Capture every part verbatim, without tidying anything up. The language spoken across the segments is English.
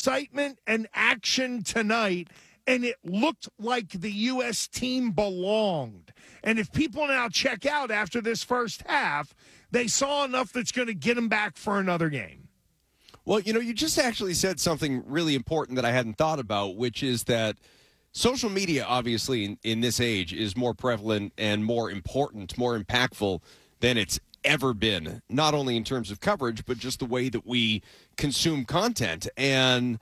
excitement and action tonight, and it looked like the U S team belonged. And if people now check out after this first half, they saw enough that's going to get them back for another game. Well, you know, you just actually said something really important that I hadn't thought about, which is that social media, obviously, in, in this age is more prevalent and more important, more impactful than it's ever been, not only in terms of coverage, but just the way that we consume content. And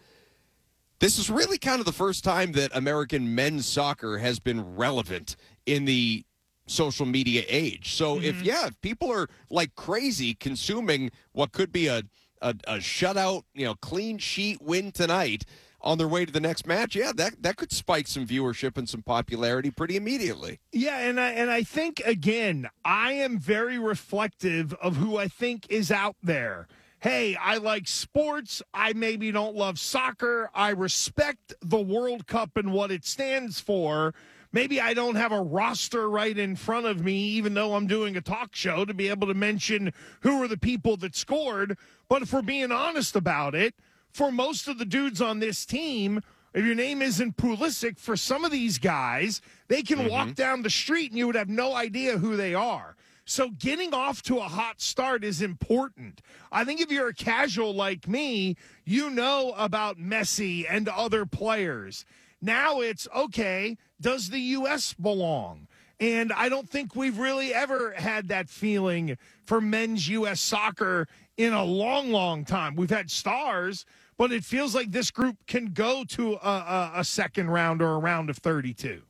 this is really kind of the first time that American men's soccer has been relevant in the social media age. So mm-hmm. if, yeah, if people are like crazy consuming what could be a, a, a shutout, you know, clean sheet win tonight on their way to the next match, yeah, that that could spike some viewership and some popularity pretty immediately. Yeah, and I and I think, again, I am very reflective of who I think is out there. Hey, I like sports. I maybe don't love soccer. I respect the World Cup and what it stands for. Maybe I don't have a roster right in front of me, even though I'm doing a talk show, to be able to mention who are the people that scored. But if we're being honest about it, for most of the dudes on this team, if your name isn't Pulisic, for some of these guys, they can mm-hmm. walk down the street and you would have no idea who they are. So getting off to a hot start is important. I think if you're a casual like me, you know about Messi and other players. Now it's, okay, does the U S belong? And I don't think we've really ever had that feeling for men's U S soccer in a long, long time. We've had stars, but it feels like this group can go to a, a, a second round or a round of thirty-two.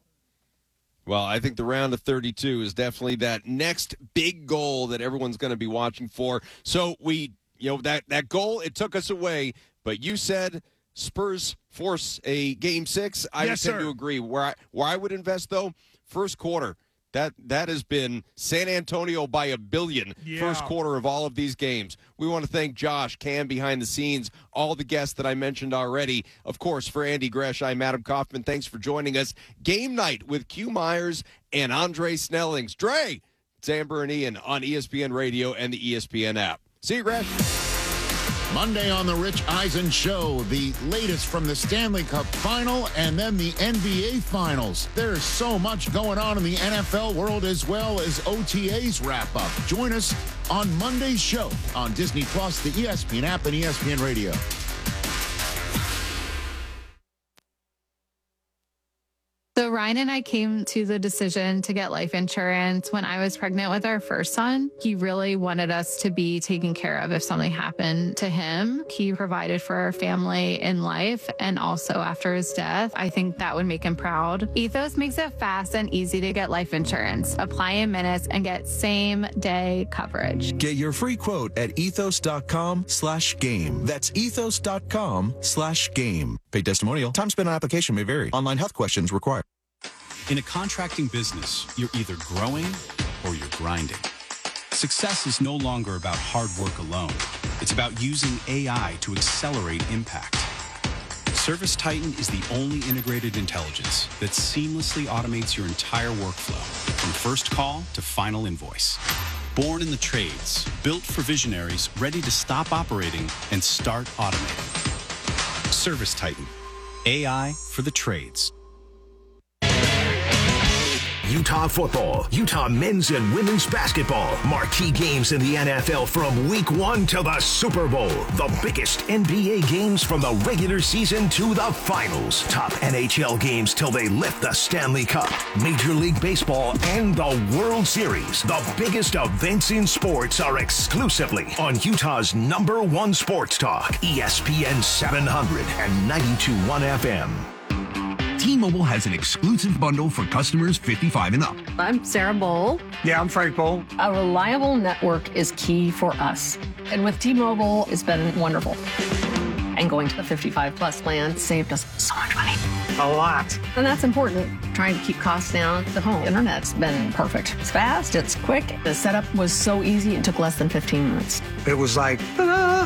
Well, I think the round of thirty-two is definitely that next big goal that everyone's going to be watching for. So we, you know, that, that goal, it took us away, but you said Spurs force a game six. I yes, tend sir. to agree. Where I, where I would invest, though, first quarter. That that has been San Antonio by a billion yeah. first quarter of all of these games. We want to thank Josh, Cam behind the scenes, all the guests that I mentioned already. Of course, for Andy Gresh, I'm Adam Kaufman. Thanks for joining us. Game night with Q Myers and Andre Snellings. Dre, it's Amber and Ian on E S P N Radio and the E S P N app. See you, Gresh. Monday on the Rich Eisen Show, the latest from the Stanley Cup Final and then the N B A Finals. There's so much going on in the N F L world as well as O T As wrap up. Join us on Monday's show on Disney Plus, the E S P N app, and E S P N Radio. So Ryan and I came to the decision to get life insurance when I was pregnant with our first son. He really wanted us to be taken care of if something happened to him. He provided for our family in life and also after his death. I think that would make him proud. Ethos makes it fast and easy to get life insurance. Apply in minutes and get same day coverage. Get your free quote at ethos.com slash game. That's ethos.com slash game. Paid testimonial. Time spent on application may vary. Online health questions required. In a contracting business, you're either growing or you're grinding. Success is no longer about hard work alone. It's about using A I to accelerate impact. Service Titan is the only integrated intelligence that seamlessly automates your entire workflow, from first call to final invoice. Born in the trades, built for visionaries ready to stop operating and start automating. Service Titan, A I for the trades. Utah football, Utah men's and women's basketball. Marquee games in the N F L from week one to the Super Bowl. The biggest N B A games from the regular season to the finals. Top N H L games till they lift the Stanley Cup. Major League Baseball and the World Series. The biggest events in sports are exclusively on Utah's number one sports talk. E S P N seven hundred and ninety-two point one F M. T-Mobile has an exclusive bundle for customers fifty-five and up. I'm Sarah Bowl. Yeah, I'm Frank Bowl. A reliable network is key for us. And with T-Mobile, it's been wonderful. And going to the fifty-five plus plan saved us so much money. A lot. And that's important. Trying to keep costs down. The home internet's been perfect. It's fast, it's quick. The setup was so easy, it took less than fifteen minutes. It was like, ta-da!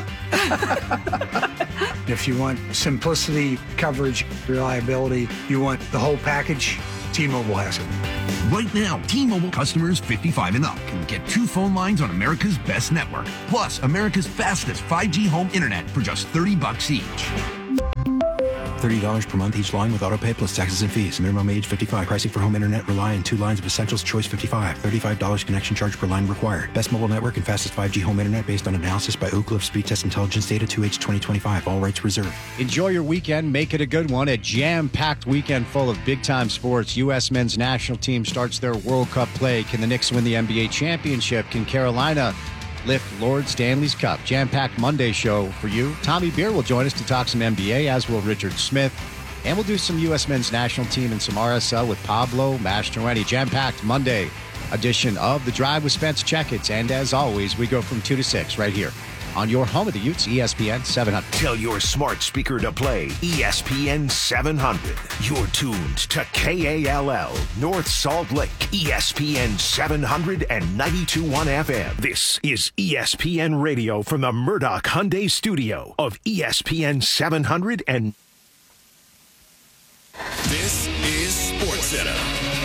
If you want simplicity, coverage, reliability, you want the whole package, T-Mobile has it. Right now, T-Mobile customers fifty-five and up can get two phone lines on America's best network, plus America's fastest five G home internet for just thirty bucks each. thirty dollars per month each line with autopay plus taxes and fees. Minimum age fifty-five. Pricing for home internet rely on two lines of Essentials Choice fifty-five. thirty-five dollars connection charge per line required. Best mobile network and fastest five G home internet based on analysis by Ookla Speed Test Intelligence Data two H twenty twenty-five. All rights reserved. Enjoy your weekend. Make it a good one. A jam-packed weekend full of big-time sports. U S men's national team starts their World Cup play. Can the Knicks win the N B A championship? Can Carolina lift Lord Stanley's Cup? Jam-packed Monday show for you. Tommy Beer will join us to talk some N B A, as will Richard Smith. And we'll do some U S men's national team and some R S L with Pablo Mastroeni. Jam-packed Monday edition of The Drive with Spence Checkets. And as always, we go from two to six right here on your home of the Utes, E S P N seven hundred. Tell your smart speaker to play E S P N seven hundred. You're tuned to K A L L, North Salt Lake, E S P N seven hundred and ninety-two point one F M. This is E S P N Radio from the Murdoch Hyundai studio of E S P N seven hundred and... This is SportsCenter.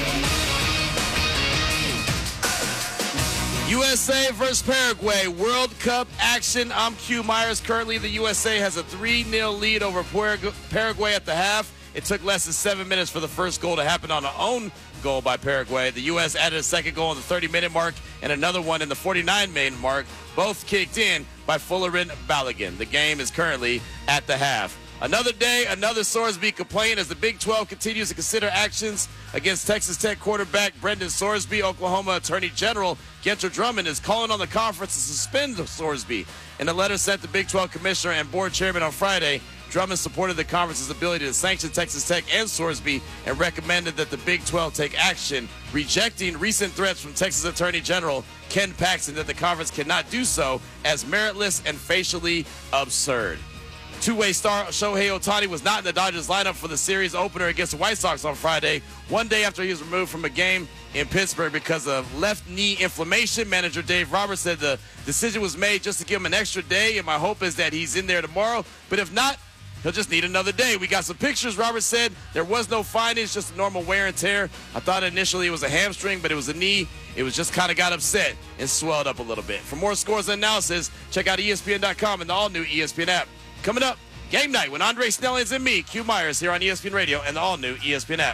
U S A versus Paraguay, World Cup action. I'm Q Myers. Currently, the U S A has a three nil lead over Paraguay at the half. It took less than seven minutes for the first goal to happen on an own goal by Paraguay. The U S added a second goal in the thirty-minute mark and another one in the forty-nine-minute mark. Both kicked in by Fullerin Balogun. The game is currently at the half. Another day, another Sorsby complaint as the Big twelve continues to consider actions against Texas Tech quarterback Brendan Sorsby. Oklahoma Attorney General Gunter Drummond is calling on the conference to suspend Sorsby. In a letter sent to Big twelve Commissioner and Board Chairman on Friday, Drummond supported the conference's ability to sanction Texas Tech and Sorsby and recommended that the Big twelve take action, rejecting recent threats from Texas Attorney General Ken Paxton that the conference cannot do so as meritless and facially absurd. Two-way star Shohei Ohtani was not in the Dodgers lineup for the series opener against the White Sox on Friday, one day after he was removed from a game in Pittsburgh because of left knee inflammation. Manager Dave Roberts said the decision was made just to give him an extra day, and my hope is that he's in there tomorrow. But if not, he'll just need another day. We got some pictures. Roberts said there was no findings, just a normal wear and tear. I thought initially it was a hamstring, but it was a knee. It was just kind of got upset and swelled up a little bit. For more scores and analysis, check out E S P N dot com and the all-new E S P N app. Coming up, game night with Andre Snellings and me, Q Myers, here on E S P N Radio and the all-new E S P N app.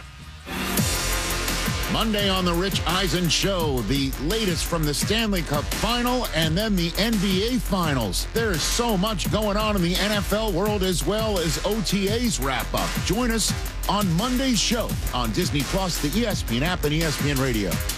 Monday on the Rich Eisen Show, the latest from the Stanley Cup Final and then the N B A Finals. There's so much going on in the N F L world as well as O T As wrap up. Join us on Monday's show on Disney Plus, the E S P N app, and E S P N Radio.